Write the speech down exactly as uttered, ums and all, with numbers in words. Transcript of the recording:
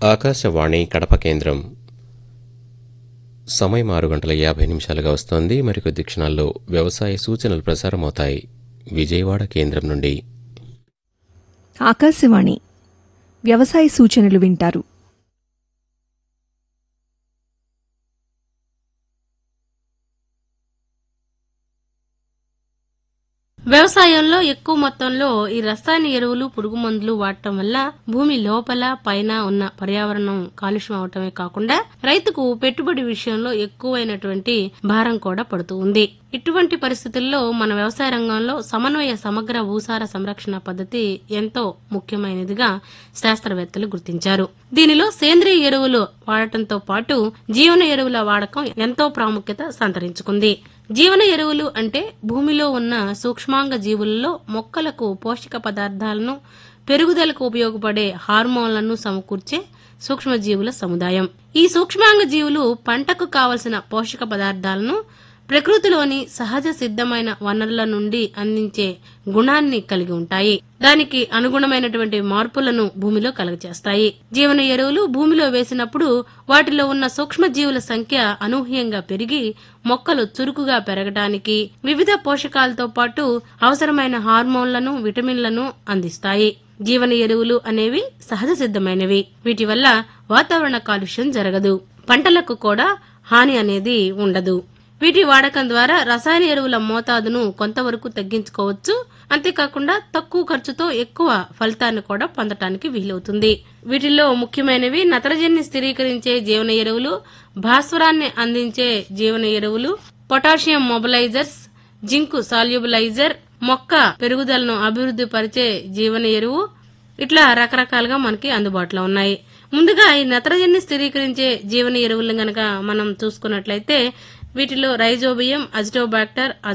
ఆకాశవాణి కడప కేంద్రం సమయం ఆరు గంటల యాభై నిమిషాలుగా వస్తోంది. మరికొద్ది క్షణాల్లో వ్యవసాయ సూచనలు ప్రసారమవుతాయి విజయవాడ కేంద్రం నుండి. ఆకాశవాణి వ్యవసాయ సూచనలు వింటారు. వ్యవసాయంలో ఎక్కువ మొత్తంలో ఈ రసాయన ఎరువులు, పురుగు మందులు వాడటం వల్ల భూమి లోపల పైన ఉన్న పర్యావరణం కాలుష్యం అవటమే కాకుండా రైతుకు పెట్టుబడి విషయంలో ఎక్కువైనటువంటి భారం కూడా పడుతూ ఉంది. ఇటువంటి పరిస్థితుల్లో మన వ్యవసాయ రంగంలో సమన్వయ సమగ్ర భూసార సంరక్షణ పద్ధతి ఎంతో ముఖ్యమైనదిగా శాస్త్రవేత్తలు గుర్తించారు. దీనిలో సేంద్రియ ఎరువులు వాడటంతో పాటు జీవన ఎరువుల వాడకం ఎంతో ప్రాముఖ్యత సంతరించుకుంది. జీవన ఎరువులు అంటే భూమిలో ఉన్న సూక్ష్మాంగ జీవులలో మొక్కలకు పోషక పదార్థాలను, పెరుగుదలకు ఉపయోగపడే హార్మోన్లను సమకూర్చే సూక్ష్మజీవుల సముదాయం. ఈ సూక్ష్మాంగ జీవులు పంటకు కావలసిన పోషక పదార్థాలను ప్రకృతిలోని సహజ సిద్ధమైన వనరుల నుండి అందించే గుణాన్ని కలిగి ఉంటాయి. దానికి అనుగుణమైనటువంటి మార్పులను భూమిలో కలుగచేస్తాయి. జీవన ఎరువులు భూమిలో వేసినప్పుడు వాటిలో ఉన్న సూక్ష్మజీవుల సంఖ్య అనూహ్యంగా పెరిగి మొక్కలు చురుకుగా పెరగడానికి, వివిధ పోషకాలతో పాటు అవసరమైన హార్మోన్లను, విటమిన్లను అందిస్తాయి. జీవన ఎరువులు అనేవి సహజ సిద్ధమైనవి. వీటి వల్ల వాతావరణ కాలుష్యం జరగదు, పంటలకు కూడా హాని అనేది ఉండదు. వీటి వాడకం ద్వారా రసాయన ఎరువుల మోతాదును కొంతవరకు తగ్గించుకోవచ్చు. అంతేకాకుండా తక్కువ ఖర్చుతో ఎక్కువ ఫలితాన్ని కూడా పొందటానికి వీలవుతుంది. వీటిల్లో ముఖ్యమైనవి నత్రజనిని స్థిరీకరించే జీవన ఎరువులు, భాస్వరాన్ని అందించే జీవన ఎరువులు, పొటాషియం మొబిలైజర్స్, జింకు సాల్యుబలైజర్, మొక్క పెరుగుదలను అభివృద్ధి పరిచే జీవన ఎరువు, ఇట్లా రకరకాలుగా మనకి అందుబాటులో ఉన్నాయి. ముందుగా ఈ నత్రజనిని స్థిరీకరించే జీవన ఎరువులను గనక మనం చూసుకున్నట్లయితే వీటిలో రైజోబియం, అజిటోబాక్టర్,